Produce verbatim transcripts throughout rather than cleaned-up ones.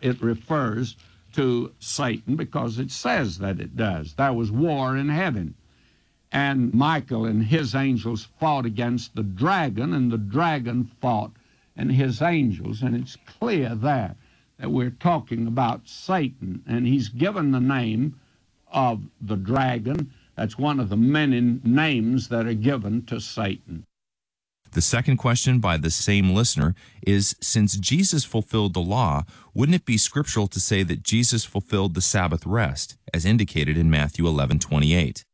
it refers to Satan because it says that it does. There was war in heaven. And Michael and his angels fought against the dragon, and the dragon fought and his angels. And it's clear there that we're talking about Satan. And he's given the name of the dragon. That's one of the many names that are given to Satan. The second question by the same listener is, since Jesus fulfilled the law, wouldn't it be scriptural to say that Jesus fulfilled the Sabbath rest, as indicated in Matthew eleven twenty-eight?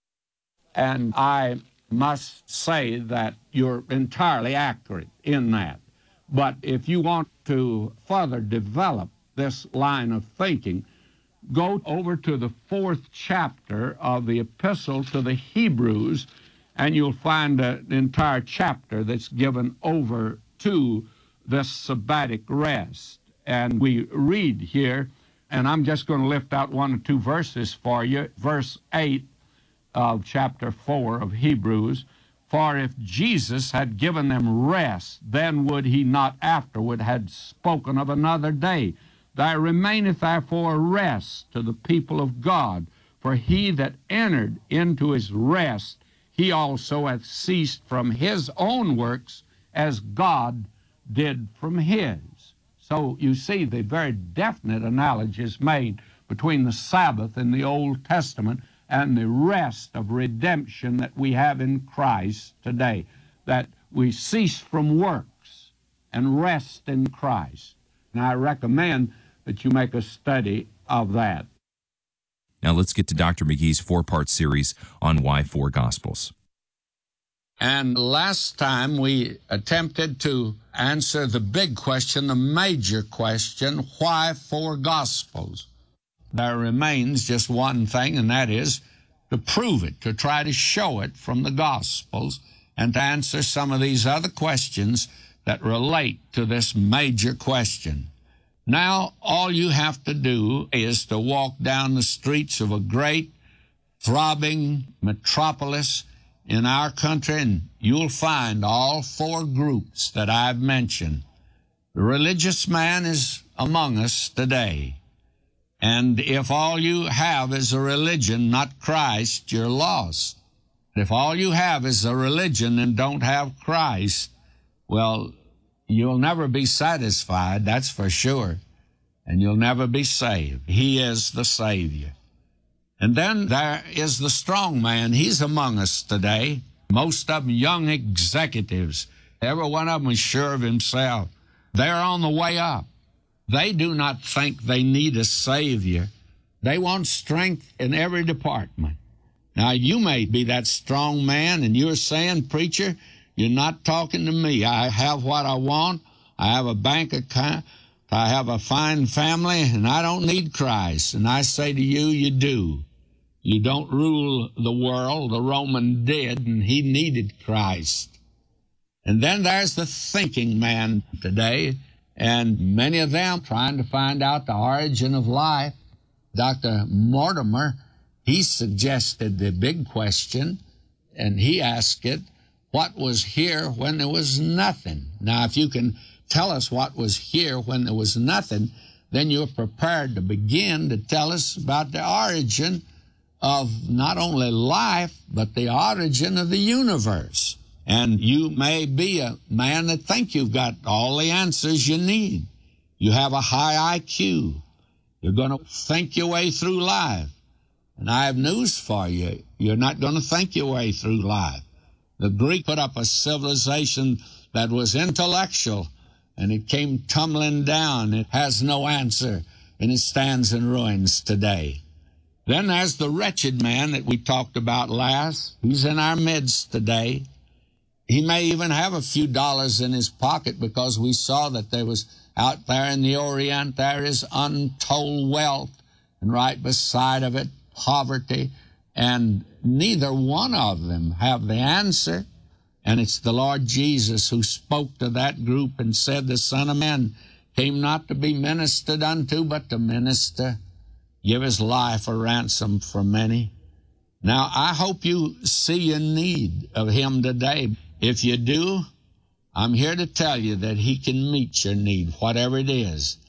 And I must say that you're entirely accurate in that. But if you want to further develop this line of thinking, go over to the fourth chapter of the Epistle to the Hebrews, and you'll find an entire chapter that's given over to this sabbatic rest. And we read here, and I'm just going to lift out one or two verses for you. Verse eight of chapter four of Hebrews, for if Jesus had given them rest, then would he not afterward had spoken of another day. There remaineth therefore a rest to the people of God, for he that entered into his rest, he also hath ceased from his own works, as God did from his. So you see the very definite analogy is made between the Sabbath in the Old Testament and the rest of redemption that we have in Christ today, that we cease from works and rest in Christ. And I recommend that you make a study of that. Now let's get to Doctor McGee's four-part series on why four Gospels. And last time we attempted to answer the big question, the major question, why four Gospels? There remains just one thing, and that is to prove it, to try to show it from the Gospels, and to answer some of these other questions that relate to this major question. Now, all you have to do is to walk down the streets of a great, throbbing metropolis in our country, and you'll find all four groups that I've mentioned. The religious man is among us today. And if all you have is a religion, not Christ, you're lost. If all you have is a religion and don't have Christ, well, you'll never be satisfied, that's for sure. And you'll never be saved. He is the Savior. And then there is the strong man. He's among us today. Most of them young executives. Every one of them is sure of himself. They're on the way up. They do not think they need a Savior. They want strength in every department. Now, you may be that strong man, and you're saying, preacher, you're not talking to me. I have what I want. I have a bank account. I have a fine family, and I don't need Christ. And I say to you, you do. You don't rule the world. The Roman did, and he needed Christ. And then there's the thinking man today, and many of them trying to find out the origin of life. Doctor Mortimer, he suggested the big question, and he asked it, what was here when there was nothing? Now, if you can tell us what was here when there was nothing, then you're prepared to begin to tell us about the origin of not only life, but the origin of the universe. And you may be a man that think you've got all the answers you need. You have a high I Q. You're going to think your way through life. And I have news for you. You're not going to think your way through life. The Greek put up a civilization that was intellectual, and it came tumbling down. It has no answer, and it stands in ruins today. Then there's the wretched man that we talked about last. He's in our midst today. He may even have a few dollars in his pocket, because we saw that there was out there in the Orient, there is untold wealth, and right beside of it, poverty, and neither one of them have the answer. And it's the Lord Jesus who spoke to that group and said, the Son of Man came not to be ministered unto, but to minister, give his life a ransom for many. Now, I hope you see a need of him today. If you do, I'm here to tell you that he can meet your need, whatever it is.